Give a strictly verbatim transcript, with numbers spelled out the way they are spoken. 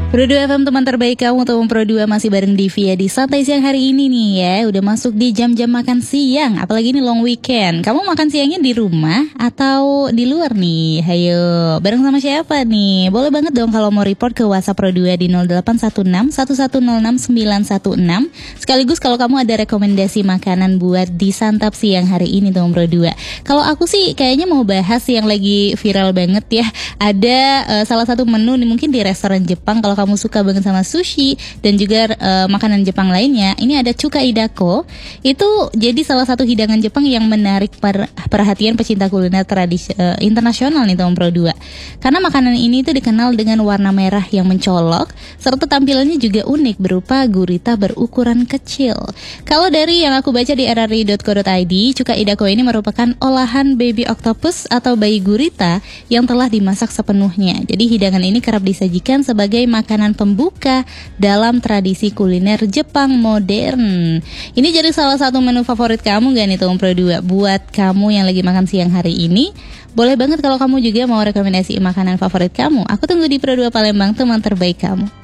Pro dua F M teman terbaik kamu, teman Pro dua masih bareng Divya di Santai Siang hari ini nih ya. Udah masuk di jam-jam makan siang, apalagi ini long weekend. Kamu makan siangnya di rumah atau di luar nih? Hayo, bareng sama siapa nih? Boleh banget dong kalau mau report ke WhatsApp Pro dua di nol delapan satu enam satu satu nol enam sembilan satu enam. Sekaligus kalau kamu ada rekomendasi makanan buat disantap siang hari ini teman Pro dua. Kalau aku sih kayaknya mau bahas yang lagi viral banget ya. Ada uh, salah satu menu nih mungkin di restoran Jepang. Kalau kamu suka banget sama sushi dan juga uh, makanan Jepang lainnya, ini ada Chuka Idako. Itu jadi salah satu hidangan Jepang yang menarik per, perhatian pecinta kuliner tradisi uh, internasional nih teman Pro dua. Karena makanan ini tuh dikenal dengan warna merah yang mencolok serta tampilannya juga unik berupa gurita berukuran kecil. Kalau dari yang aku baca di r r i dot co dot i d, Chuka Idako ini merupakan olahan baby octopus atau bayi gurita yang telah dimasak sepenuhnya. Jadi hidangan ini kerap disajikan sebagai makanan pembuka dalam tradisi kuliner Jepang modern. Ini jadi salah satu menu favorit kamu gak nih teman Pro dua? Buat kamu yang lagi makan siang hari ini, boleh banget kalau kamu juga mau rekomendasi makanan favorit kamu. Aku tunggu di Pro dua Palembang, teman terbaik kamu.